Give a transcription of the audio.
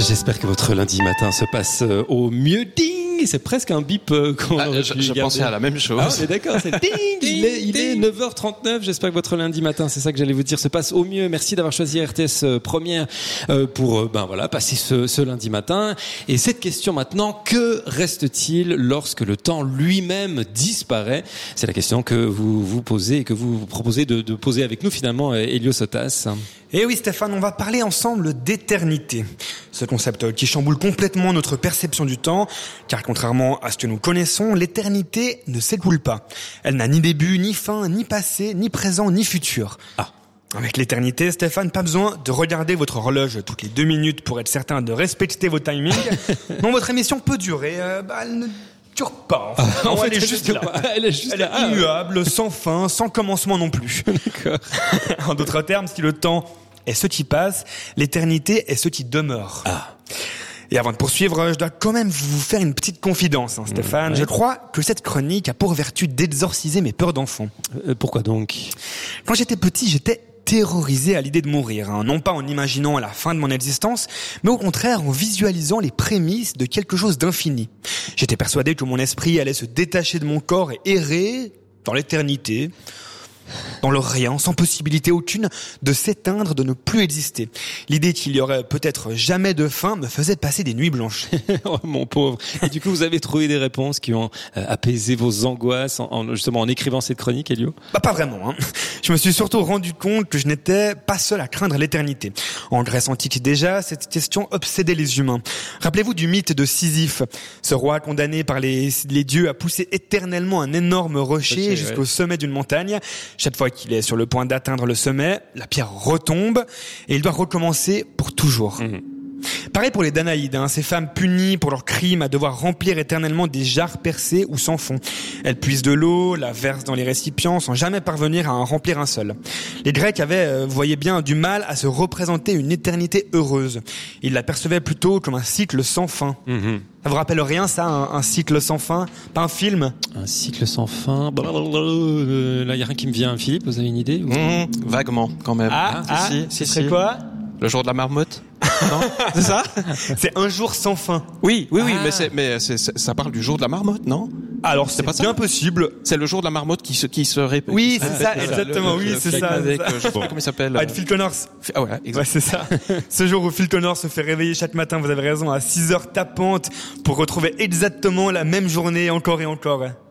J'espère que votre lundi matin se passe au mieux. Ding, c'est presque un bip qu'on aurait pu je pensais à la même chose. Ah, on est d'accord, c'est ding, il est 9h39. J'espère que votre lundi matin, c'est ça que j'allais vous dire, se passe au mieux. Merci d'avoir choisi RTS Première pour passer ce lundi matin. Et cette question maintenant, que reste-t-il lorsque le temps lui-même disparaît? C'est la question que vous vous posez et que vous proposez de poser avec nous finalement, Elio Sotas. Et oui Stéphane, on va parler ensemble d'éternité. Ce concept qui chamboule complètement notre perception du temps, car contrairement à ce que nous connaissons, l'éternité ne s'écoule pas. Elle n'a ni début, ni fin, ni passé, ni présent, ni futur. Avec l'éternité, Stéphane, pas besoin de regarder votre horloge toutes les 2 minutes pour être certain de respecter vos timings. Non, votre émission peut durer, elle ne dure pas. En fait, elle est juste là. Elle est immuable, sans fin, sans commencement non plus. D'accord. En d'autres termes, si le temps est ce qui passe, l'éternité est ce qui demeure. Et avant de poursuivre, je dois quand même vous faire une petite confidence, Stéphane. Ouais. Je crois que cette chronique a pour vertu d'exorciser mes peurs d'enfant. Pourquoi donc? Quand j'étais petit, j'étais terrorisé à l'idée de mourir, non pas en imaginant la fin de mon existence, mais au contraire en visualisant les prémices de quelque chose d'infini. J'étais persuadé que mon esprit allait se détacher de mon corps et errer dans l'éternité, dans le rien, sans possibilité aucune de s'éteindre, de ne plus exister. L'idée qu'il y aurait peut-être jamais de fin me faisait passer des nuits blanches. Oh, mon pauvre. Et du coup, vous avez trouvé des réponses qui ont apaisé vos angoisses justement en écrivant cette chronique, Elio? Pas vraiment. Je me suis surtout rendu compte que je n'étais pas seul à craindre l'éternité. En Grèce antique déjà, cette question obsédait les humains. Rappelez-vous du mythe de Sisyphe, ce roi condamné par les dieux à pousser éternellement un énorme rocher jusqu'au sommet d'une montagne. Chaque fois qu'il est sur le point d'atteindre le sommet, la pierre retombe et il doit recommencer pour toujours. Pareil pour les Danaïdes, ces femmes punies pour leurs crimes à devoir remplir éternellement des jarres percées ou sans fond. Elles puisent de l'eau, la versent dans les récipients sans jamais parvenir à en remplir un seul. Les Grecs avaient, vous voyez bien, du mal à se représenter une éternité heureuse. Ils la percevaient plutôt comme un cycle sans fin. Ça vous rappelle rien ça, un cycle sans fin? Pas un film? Un cycle sans fin. Là, il y a rien qui me vient. Philippe, vous avez une idée? Vaguement, quand même. Ce serait quoi? Le jour de la marmotte. Non, c'est ça? C'est un jour sans fin. Oui, mais ça parle du jour de la marmotte, non? Alors c'est pas ça? bien possible. C'est le jour de la marmotte qui se répète. Oui, c'est ça, exactement. Oui, c'est ça. Avec, je sais pas comment il s'appelle. Phil Connors. Ah ouais, exactement. Ouais, c'est ça. Ce jour où Phil Connors se fait réveiller chaque matin, vous avez raison, à 6 heures tapantes pour retrouver exactement la même journée encore et encore.